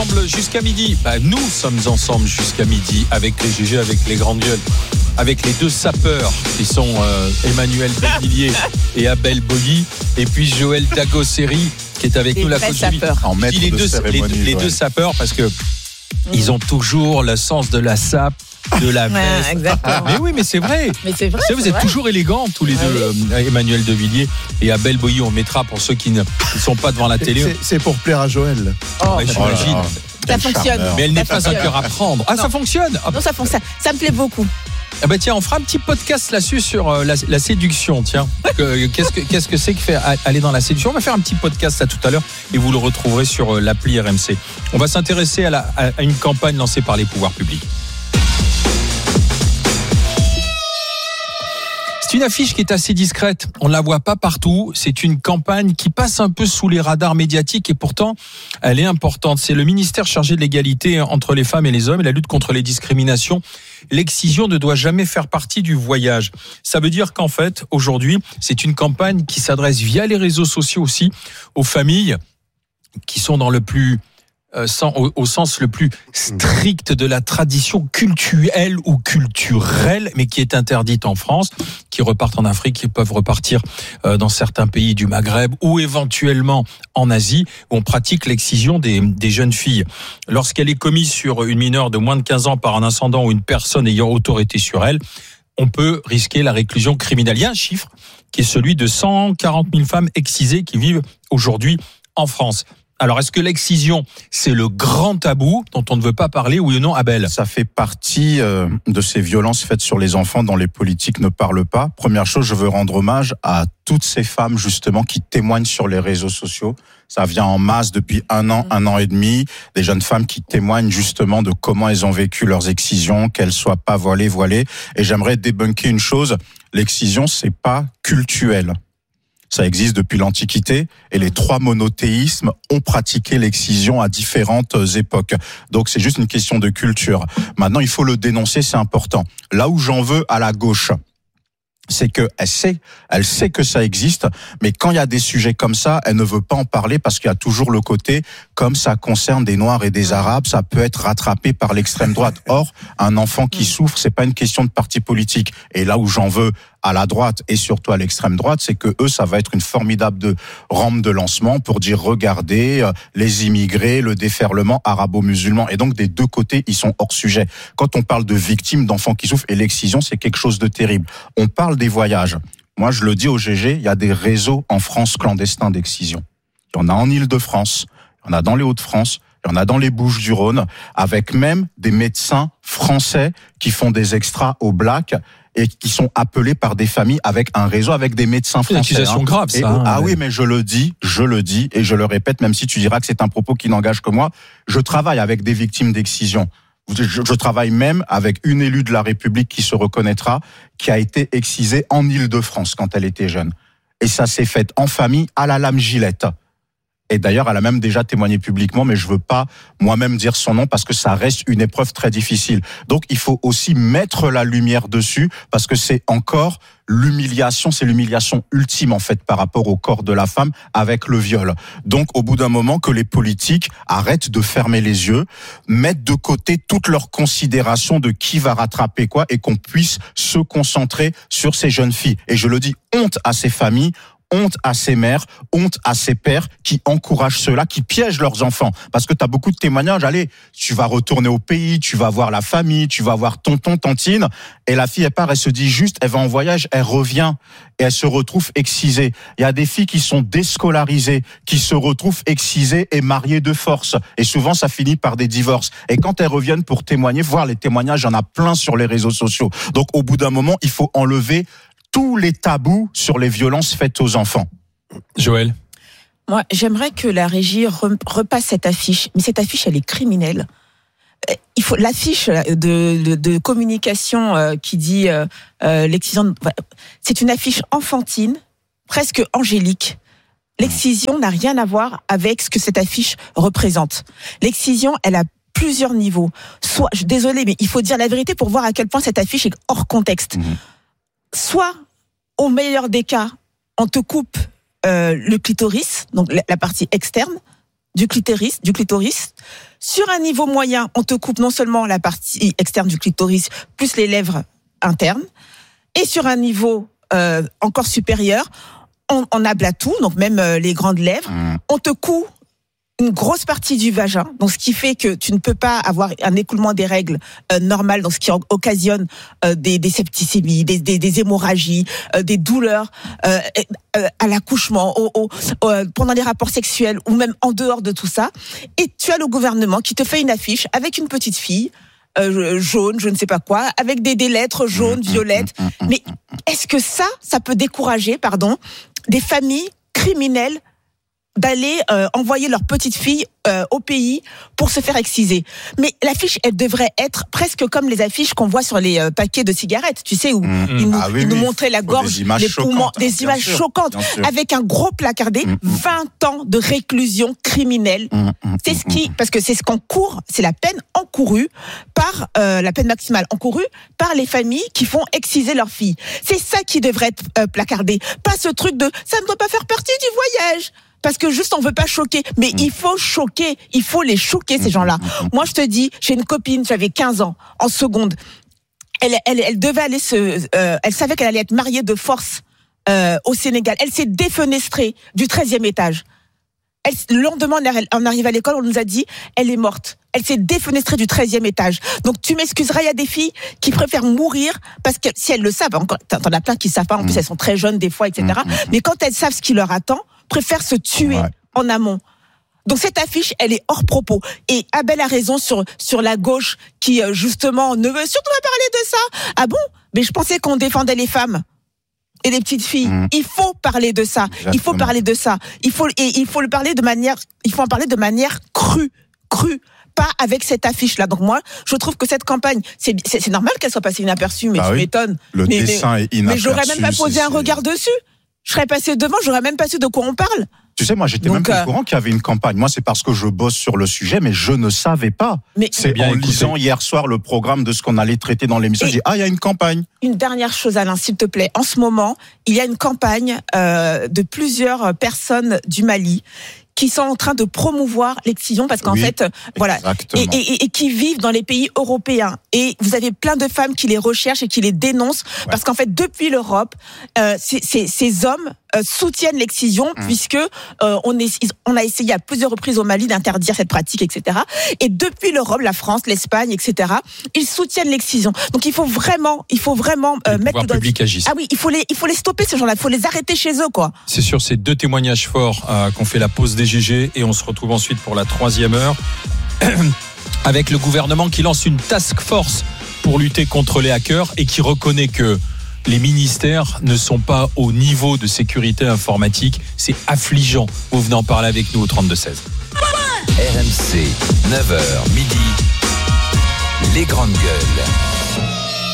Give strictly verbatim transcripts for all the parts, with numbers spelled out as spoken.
ensemble jusqu'à midi. Bah, nous sommes ensemble jusqu'à midi avec les G G, avec les grandes gueules, avec les deux sapeurs qui sont euh, Emmanuel Belvilliers et Abel Boilly, et puis Joël Dagosseri qui est avec les nous, la coach de vie. En maître les de deux, les, les deux sapeurs parce que mmh. ils ont toujours le sens de la sape, de la veste. Exactement. Mais oui, mais c'est vrai. Mais c'est vrai. C'est, vous c'est êtes vrai. toujours élégants tous les Ah, deux, oui. euh, Emmanuel Devilliers et Abel Boilly. On mettra pour ceux qui ne qui sont pas devant la télé. C'est, c'est pour plaire à Joël. Oh, Ouais, j'imagine. Oh ça fonctionne. charmeur. Mais elle n'est Ça pas un fonctionne. cœur à prendre. Ah, Non. ça fonctionne. Ah, Non, ça fonctionne. Ça me plaît beaucoup. ah bah tiens, on fera un petit podcast là-dessus sur euh, la, la séduction. Tiens, que, qu'est-ce que qu'est-ce que c'est que faire aller dans la séduction? On va faire un petit podcast là tout à l'heure et vous le retrouverez sur euh, l'appli R M C. On va s'intéresser à, la, à, à une campagne lancée par les pouvoirs publics. C'est une affiche qui est assez discrète, on ne la voit pas partout, c'est une campagne qui passe un peu sous les radars médiatiques et pourtant elle est importante. C'est le ministère chargé de l'égalité entre les femmes et les hommes et la lutte contre les discriminations. L'excision ne doit jamais faire partie du voyage. Ça veut dire qu'en fait, aujourd'hui, c'est une campagne qui s'adresse via les réseaux sociaux aussi aux familles qui sont dans le plus... Euh, sans, au, au sens le plus strict de la tradition cultuelle ou culturelle, mais qui est interdite en France, qui repartent en Afrique, qui peuvent repartir euh, dans certains pays du Maghreb ou éventuellement en Asie, où on pratique l'excision des, des jeunes filles. Lorsqu'elle est commise sur une mineure de moins de quinze ans par un ascendant ou une personne ayant autorité sur elle, on peut risquer la réclusion criminelle. Il y a un chiffre qui est celui de cent quarante mille femmes excisées qui vivent aujourd'hui en France. Alors, est-ce que l'excision, c'est le grand tabou dont on ne veut pas parler, oui ou non, Abel? Ça fait partie euh, de ces violences faites sur les enfants dont les politiques ne parlent pas. Première chose, je veux rendre hommage à toutes ces femmes, justement, qui témoignent sur les réseaux sociaux. Ça vient en masse depuis un an, un an et demi. Des jeunes femmes qui témoignent, justement, de comment elles ont vécu leurs excisions, qu'elles soient pas voilées, voilées. Et j'aimerais débunker une chose. L'excision, c'est pas cultuel. Ça existe depuis l'Antiquité et les trois monothéismes ont pratiqué l'excision à différentes époques. Donc c'est juste une question de culture. Maintenant, il faut le dénoncer, c'est important. Là où j'en veux à la gauche, c'est que elle sait, elle sait que ça existe, mais quand il y a des sujets comme ça, elle ne veut pas en parler parce qu'il y a toujours le côté, comme ça concerne des Noirs et des Arabes, ça peut être rattrapé par l'extrême droite. Or, un enfant qui souffre, c'est pas une question de parti politique. Et là où j'en veux à la droite et surtout à l'extrême droite, c'est que eux, ça va être une formidable de, rampe de lancement pour dire, regardez, euh, les immigrés, le déferlement arabo-musulman. Et donc, des deux côtés, ils sont hors sujet. Quand on parle de victimes, d'enfants qui souffrent, et l'excision, c'est quelque chose de terrible. On parle des voyages. Moi, je le dis au G G, il y a des réseaux en France clandestins d'excision. Il y en a en Île-de-France, il y en a dans les Hauts-de-France, il y en a dans les Bouches-du-Rhône, avec même des médecins français qui font des extras au black et qui sont appelés par des familles avec un réseau, avec des médecins français. C'est une accusation hein. grave, ça. Et, hein, ah ouais. oui, mais je le dis, je le dis et je le répète, même si tu diras que c'est un propos qui n'engage que moi, je travaille avec des victimes d'excision. Je, je travaille même avec une élue de la République qui se reconnaîtra, qui a été excisée en Île-de-France quand elle était jeune. Et ça s'est fait en famille à la lame Gillette. Et d'ailleurs, elle a même déjà témoigné publiquement, mais je veux pas moi-même dire son nom parce que ça reste une épreuve très difficile. Donc, il faut aussi mettre la lumière dessus parce que c'est encore l'humiliation, c'est l'humiliation ultime en fait par rapport au corps de la femme avec le viol. Donc, au bout d'un moment, que les politiques arrêtent de fermer les yeux, mettent de côté toutes leurs considérations de qui va rattraper quoi et qu'on puisse se concentrer sur ces jeunes filles. Et je le dis, honte à ces familles, honte à ces mères, honte à ces pères qui encouragent ceux-là, qui piègent leurs enfants. Parce que tu as beaucoup de témoignages, allez, tu vas retourner au pays, tu vas voir la famille, tu vas voir tonton, tantine, et la fille, elle part, elle se dit juste, elle va en voyage, elle revient, et elle se retrouve excisée. Il y a des filles qui sont déscolarisées, qui se retrouvent excisées et mariées de force. Et souvent, ça finit par des divorces. Et quand elles reviennent pour témoigner, voir les témoignages, il y en a plein sur les réseaux sociaux. Donc, au bout d'un moment, il faut enlever tous les tabous sur les violences faites aux enfants. Joël? Moi, j'aimerais que la régie repasse cette affiche. Mais cette affiche, elle est criminelle. Il faut l'affiche de, de, de communication euh, qui dit euh, euh, l'excision. C'est une affiche enfantine, presque angélique. L'excision n'a rien à voir avec ce que cette affiche représente. L'excision, elle a plusieurs niveaux. Soit, je suis désolée, mais il faut dire la vérité pour voir à quel point cette affiche est hors contexte. Mmh. Soit, au meilleur des cas, on te coupe euh, le clitoris, donc la, la partie externe du clitoris, du clitoris. Sur un niveau moyen, on te coupe non seulement la partie externe du clitoris, plus les lèvres internes. Et sur un niveau euh, encore supérieur, on, on ablat tout, donc même euh, les grandes lèvres. Mmh. On te coud une grosse partie du vagin, donc ce qui fait que tu ne peux pas avoir un écoulement des règles euh, normal, donc ce qui occasionne euh, des, des septicémies, des, des, des hémorragies, euh, des douleurs euh, euh, à l'accouchement, au, au, euh, pendant les rapports sexuels ou même en dehors de tout ça. Et tu as le gouvernement qui te fait une affiche avec une petite fille euh, jaune, je ne sais pas quoi, avec des, des lettres jaunes, violettes. Mais est-ce que ça, ça peut décourager, pardon, des familles criminelles d'aller euh, envoyer leur petite fille euh, au pays pour se faire exciser. Mais l'affiche, elle devrait être presque comme les affiches qu'on voit sur les euh, paquets de cigarettes, tu sais, où mmh. ils nous, ah oui, ils nous oui. montraient la gorge, les poumons, des images sûr, choquantes, avec un gros placardé, mmh. vingt ans de réclusion criminelle. Mmh. C'est ce qui, parce que c'est ce qu'encourt, c'est la peine encourue par, euh, la peine maximale encourue par les familles qui font exciser leurs filles. C'est ça qui devrait être euh, placardé. Pas ce truc de, ça ne doit pas faire partie du voyage. Parce que juste on veut pas choquer, mais mmh. il faut choquer, il faut les choquer ces gens-là. Mmh. Moi je te dis, j'ai une copine, j'avais quinze ans, en seconde, elle, elle, elle devait aller se, euh, elle savait qu'elle allait être mariée de force euh, au Sénégal. Elle s'est défenestrée du treizième étage. Elle, le lendemain on arrive à l'école, on nous a dit, elle est morte. Elle s'est défenestrée du treizième étage. Donc tu m'excuseras, il y a des filles qui préfèrent mourir parce que si elles le savent, encore, t'en as plein qui savent pas, en plus elles sont très jeunes des fois, et cetera. Mmh. Mais quand elles savent ce qui leur attend, préfèrent se tuer ouais. en amont. Donc cette affiche, elle est hors propos. Et Abel a raison sur sur la gauche qui justement ne veut surtout pas parler de ça. Ah bon ? Mais je pensais qu'on défendait les femmes et les petites filles. Mmh. Il faut parler de ça. Exactement. Il faut parler de ça. Il faut et il faut le parler de manière. Il faut en parler de manière crue, crue. Pas avec cette affiche-là. Donc moi, je trouve que cette campagne, c'est, c'est, c'est normal qu'elle soit passée inaperçue, mais bah tu oui. m'étonnes. Le mais, dessin mais, est inaperçu. Mais j'aurais même pas posé un regard dessus. Je serais passé devant, j'aurais même pas su de quoi on parle. Tu sais, moi, j'étais Donc, même pas euh... au courant qu'il y avait une campagne. Moi, c'est parce que je bosse sur le sujet, mais je ne savais pas. Mais c'est bien en écouté. lisant hier soir le programme de ce qu'on allait traiter dans l'émission. Et j'ai dit, ah, il y a une campagne. Une dernière chose, Alain, s'il te plaît. En ce moment, il y a une campagne euh, de plusieurs personnes du Mali qui sont en train de promouvoir l'excision parce qu'en oui, fait, voilà, et, et, et qui vivent dans les pays européens. Et vous avez plein de femmes qui les recherchent et qui les dénoncent ouais. parce qu'en fait, depuis l'Europe, euh, ces, ces, ces hommes euh, soutiennent l'excision mmh. puisque euh, on, est, on a essayé à plusieurs reprises au Mali d'interdire cette pratique, et cetera. Et depuis l'Europe, la France, l'Espagne, et cetera, ils soutiennent l'excision. Donc il faut vraiment, il faut vraiment euh, mettre le public agisse. Ah oui, il faut les, il faut les stopper ces gens-là, il faut les arrêter chez eux, quoi. C'est sur ces deux témoignages forts euh, qu'on fait la pause des G G et on se retrouve ensuite pour la troisième heure avec le gouvernement qui lance une task force pour lutter contre les hackers et qui reconnaît que les ministères ne sont pas au niveau de sécurité informatique. C'est affligeant. Vous venez en parler avec nous au trente-deux seize. R M C, neuf heures midi, les grandes gueules.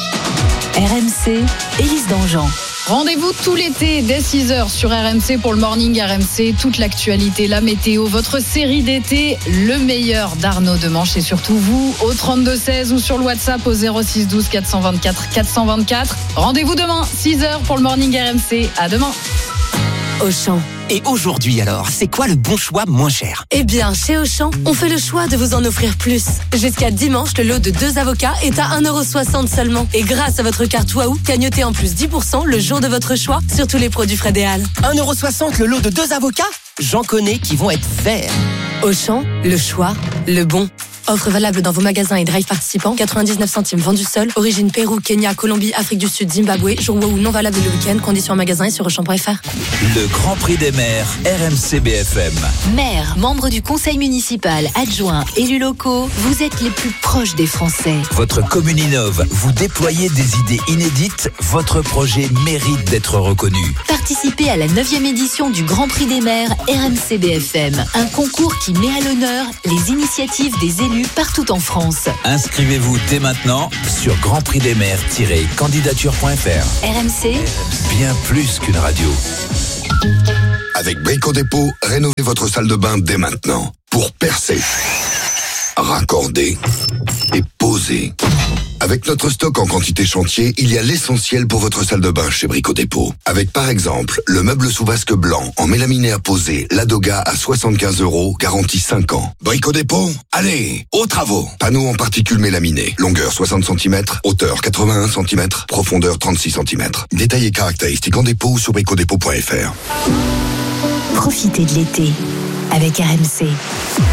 R M C, Élise Dangean. Rendez-vous tout l'été dès six heures sur R M C pour le Morning R M C. Toute l'actualité, la météo, votre série d'été, le meilleur d'Arnaud Demanche et surtout vous au trente-deux seize ou sur le WhatsApp au zéro six douze quatre cent vingt-quatre quatre cent vingt-quatre. Rendez-vous demain, six heures pour le Morning R M C. À demain. Auchan. Et aujourd'hui alors, c'est quoi le bon choix moins cher ? Eh bien, chez Auchan, on fait le choix de vous en offrir plus. Jusqu'à dimanche, le lot de deux avocats est à un euro soixante seulement. Et grâce à votre carte Waouh, gagnotez en plus dix pour cent le jour de votre choix sur tous les produits Fred et Al. un euro soixante le lot de deux avocats ? J'en connais qui vont être verts. Auchan, le choix, le bon. Offre valable dans vos magasins et drive participants. quatre-vingt-dix-neuf centimes vendu seul. Origine Pérou, Kenya, Colombie, Afrique du Sud, Zimbabwe. Jour Waouh non valable le week-end. Conditions en magasin et sur auchan point f r. Le Grand Prix des maires, R M C B F M. Maire, membre du conseil municipal, adjoint, élus locaux, vous êtes les plus proches des Français. Votre commune innove, vous déployez des idées inédites, votre projet mérite d'être reconnu. Participez à la neuvième édition du Grand Prix des maires R M C B F M. Un concours qui met à l'honneur les initiatives des élus partout en France. Inscrivez-vous dès maintenant sur grand prix des maires tiret candidature point f r. R M C, bien plus qu'une radio. Avec Brico Dépôt, rénovez votre salle de bain dès maintenant pour percer, raccorder et poser. Avec notre stock en quantité chantier, il y a l'essentiel pour votre salle de bain chez Brico Dépôt. Avec par exemple, le meuble sous vasque blanc en mélaminé à poser, Ladoga à soixante-quinze euros, garantie cinq ans. Brico Dépôt, allez, aux travaux. Panneaux en particules mélaminées, longueur soixante centimètres, hauteur quatre-vingt-un centimètres, profondeur trente-six centimètres. Détails et caractéristiques en dépôt ou sur bricodépôt point f r. Profitez de l'été avec R M C.